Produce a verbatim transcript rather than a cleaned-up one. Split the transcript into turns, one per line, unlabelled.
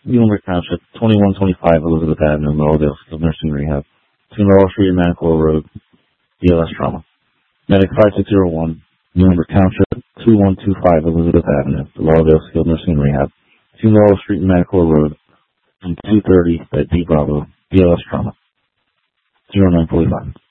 Muhlenberg Township, twenty-one twenty-five Elizabeth Avenue, Lauderdale Skilled Nursing Rehab, two Laurel Street and Manicourt Road, B L S Trauma. Medic five six zero one, Muhlenberg Township, two one two five Elizabeth Avenue, Lauderdale Skilled Nursing Rehab, two Laurel Street and Manicourt Road, and two thirty at D Bravo, B L S Trauma. zero nine forty-five.